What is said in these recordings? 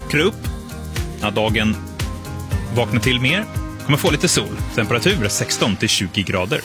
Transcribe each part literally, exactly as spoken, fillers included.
luckra upp. När dagen vaknar till mer kommer få lite sol. Temperatur sexton till tjugo grader.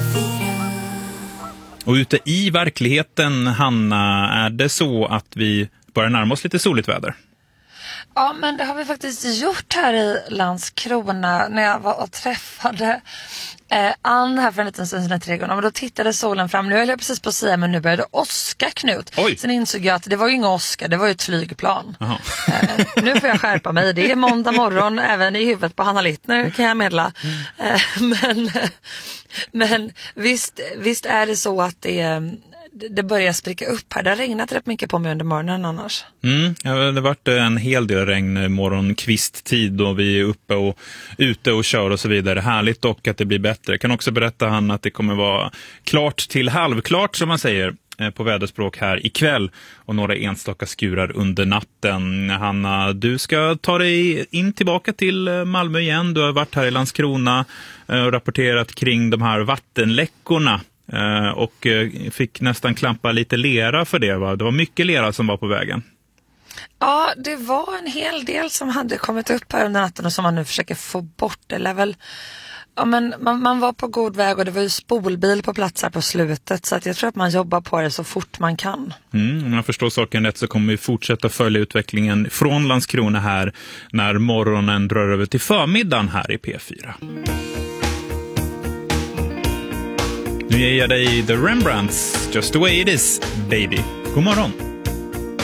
Och ute i verkligheten, Hanna, är det så att vi börjar närma oss lite soligt väder? Ja, men det har vi faktiskt gjort här i Landskrona när jag var och träffade eh, Ann här för en liten stund sedan i trädgården. Men då tittade solen fram. Nu höll jag precis på att säga, men nu började åska, Knut. Oj. Sen insåg jag att det var ju ingen åska, det var ju ett flygplan. Eh, nu får jag skärpa mig. Det är måndag morgon, även i huvudet på Hanna Littner kan jag meddela. Eh, men men visst, visst är det så att det det börjar spricka upp här. Det har regnat rätt mycket på mig under morgonen annars. Mm, ja, det har varit en hel del regn morgon kvisttid då vi är uppe och ute och kör och så vidare. Härligt dock att det blir bättre. Jag kan också berätta, han, att det kommer vara klart till halvklart som man säger på väderspråk här ikväll och några enstaka skurar under natten. Hanna, du ska ta dig in tillbaka till Malmö igen. Du har varit här i Landskrona och rapporterat kring de här vattenläckorna. Uh, och uh, fick nästan klampa lite lera för det, va? Det var mycket lera som var på vägen. Ja, det var en hel del som hade kommit upp här under natten och som man nu försöker få bort. Eller väl, ja, men man, man var på god väg och det var ju spolbil på plats här på slutet. Så att jag tror att man jobbar på det så fort man kan. Mm, om jag förstår saken rätt så kommer vi fortsätta följa utvecklingen från Landskrona här när morgonen drar över till förmiddagen här i P fyra. Nu ger jag dig The Rembrandts, Just the way it is, baby. God morgon.